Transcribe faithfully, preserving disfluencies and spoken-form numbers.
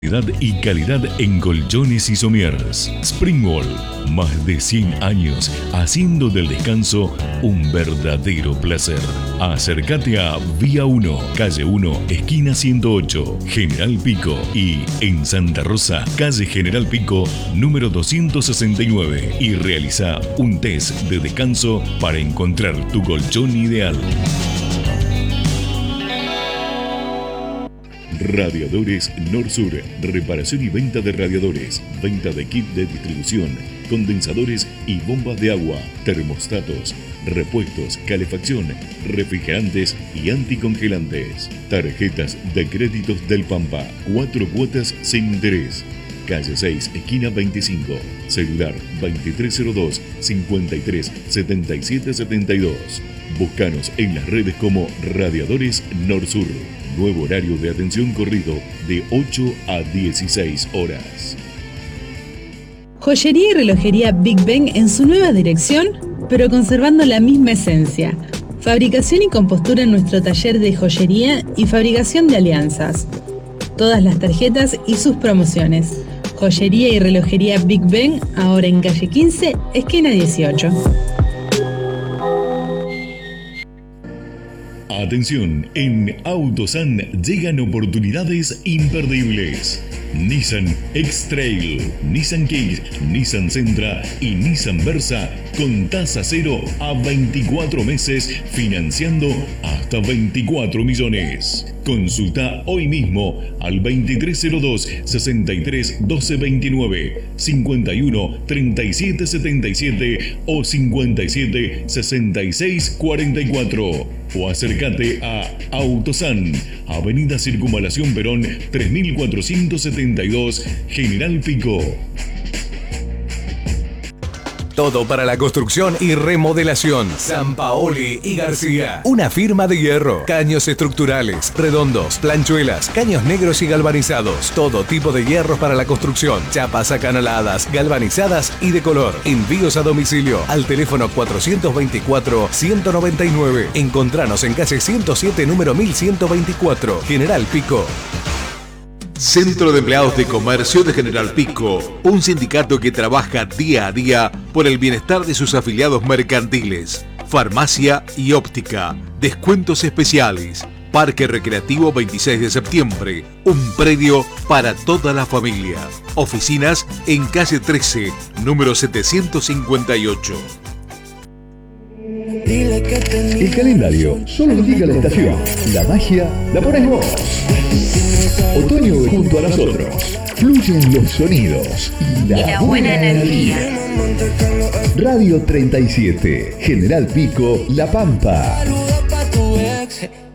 Y calidad en colchones y somieres. Springwall, más de cien años haciendo del descanso un verdadero placer. Acércate a Vía uno, calle uno, esquina ciento ocho, General Pico, y en Santa Rosa, calle General Pico, número doscientos sesenta y nueve, y realiza un test de descanso para encontrar tu colchón ideal. Radiadores Norsur, reparación y venta de radiadores, venta de kit de distribución, condensadores y bombas de agua, termostatos, repuestos, calefacción, refrigerantes y anticongelantes. Tarjetas de créditos del Pampa, cuatro cuotas sin interés. Calle seis, esquina veinticinco, celular veintitrés cero dos, cincuenta y tres, setenta y siete setenta y dos. Búscanos en las redes como Radiadores Norsur. Nuevo horario de atención corrido de ocho a dieciséis horas. Joyería y relojería Big Ben en su nueva dirección, pero conservando la misma esencia. Fabricación y compostura en nuestro taller de joyería y fabricación de alianzas. Todas las tarjetas y sus promociones. Joyería y relojería Big Ben, ahora en calle quince, esquina dieciocho. Atención, en Autosan llegan oportunidades imperdibles. Nissan X-Trail, Nissan Kicks, Nissan Sentra y Nissan Versa con tasa cero a veinticuatro meses, financiando hasta veinticuatro millones. Consulta hoy mismo al veintitrés cero dos, sesenta y tres, doce veintinueve, cincuenta y uno, treinta y siete setenta y siete o cincuenta y siete, sesenta y seis cuarenta y cuatro. O acércate a Autosan, Avenida Circunvalación Perón tres mil cuatrocientos setenta y dos, General Pico. Todo para la construcción y remodelación. Sampaoli y García. Una firma de hierro. Caños estructurales, redondos, planchuelas, caños negros y galvanizados. Todo tipo de hierros para la construcción. Chapas acanaladas, galvanizadas y de color. Envíos a domicilio al teléfono cuatrocientos veinticuatro, ciento noventa y nueve. Encontranos en calle ciento siete, número mil ciento veinticuatro. General Pico. Centro de Empleados de Comercio de General Pico, un sindicato que trabaja día a día por el bienestar de sus afiliados mercantiles. Farmacia y óptica, descuentos especiales, Parque Recreativo veintiséis de septiembre, un predio para toda la familia. Oficinas en calle trece, número setecientos cincuenta y ocho. El calendario solo indica la estación. La magia la pones vos. Otoño junto a nosotros. Fluyen los sonidos y la, y la buena energía. Radio treinta y siete, General Pico, La Pampa.